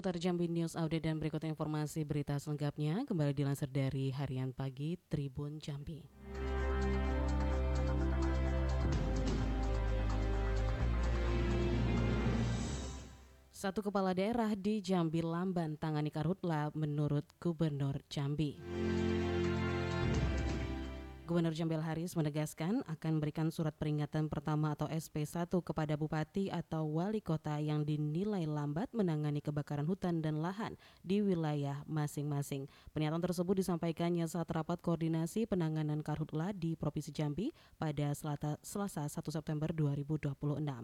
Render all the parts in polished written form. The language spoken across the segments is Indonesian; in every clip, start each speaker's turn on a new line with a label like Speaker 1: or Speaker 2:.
Speaker 1: seputar Jambi News Update dan berikut informasi berita selengkapnya kembali dilansir dari Harian Pagi Tribun Jambi. Satu kepala daerah di Jambi lamban tangani karhutla menurut Gubernur Jambi. Gubernur Jambi Al-Haris menegaskan akan memberikan surat peringatan pertama atau SP1 kepada bupati atau wali kota yang dinilai lambat menangani kebakaran hutan dan lahan di wilayah masing-masing. Pernyataan tersebut disampaikannya saat rapat koordinasi penanganan karhutla di Provinsi Jambi pada Selasa 1 September 2026.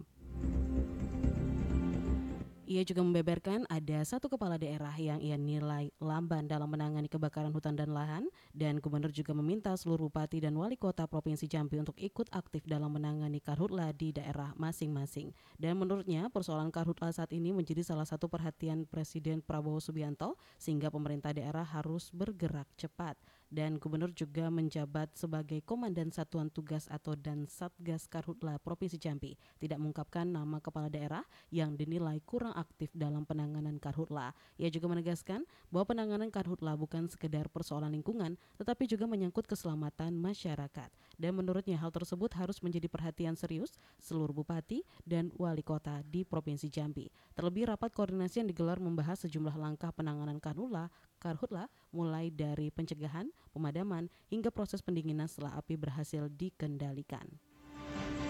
Speaker 1: Ia juga membeberkan ada satu kepala daerah yang ia nilai lamban dalam menangani kebakaran hutan dan lahan, dan gubernur juga meminta seluruh bupati dan wali kota Provinsi Jambi untuk ikut aktif dalam menangani karhutla di daerah masing-masing. Dan menurutnya persoalan karhutla saat ini menjadi salah satu perhatian Presiden Prabowo Subianto sehingga pemerintah daerah harus bergerak cepat. Dan gubernur juga menjabat sebagai Komandan Satuan Tugas atau dan Satgas Karhutla Provinsi Jambi, tidak mengungkapkan nama kepala daerah yang dinilai kurang aktif dalam penanganan karhutla. Ia juga menegaskan bahwa penanganan karhutla bukan sekedar persoalan lingkungan, tetapi juga menyangkut keselamatan masyarakat. Dan menurutnya hal tersebut harus menjadi perhatian serius seluruh bupati dan wali kota di Provinsi Jambi. Terlebih rapat koordinasi yang digelar membahas sejumlah langkah penanganan karhutla mulai dari pencegahan, pemadaman, hingga proses pendinginan setelah api berhasil dikendalikan.